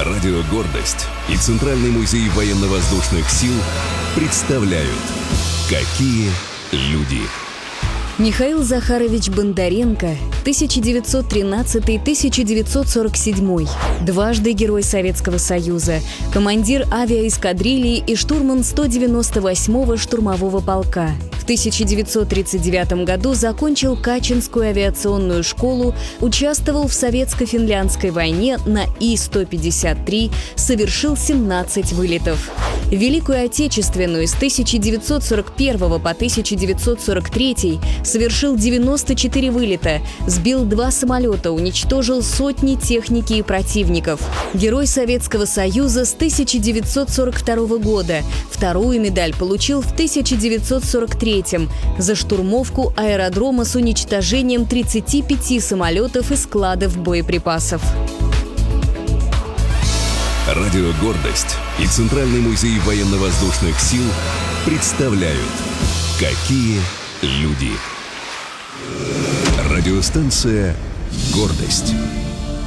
Радио «Гордость» и Центральный музей военно-воздушных сил представляют «Какие люди». Михаил Захарович Бондаренко, 1913-1947, дважды Герой Советского Союза, командир авиаэскадрильи и штурман 198-го штурмового полка. В 1939 году закончил Качинскую авиационную школу, участвовал в Советско-финляндской войне на И-153, совершил 17 вылетов. Великую Отечественную с 1941 по 1943 совершил 94 вылета, сбил 2 самолета, уничтожил сотни техники и противников. Герой Советского Союза с 1942 года. Вторую медаль получил в 1943 за штурмовку аэродрома с уничтожением 35 самолетов и складов боеприпасов. Радио «Гордость» и Центральный музей военно-воздушных сил представляют «Какие люди». Радиостанция «Гордость».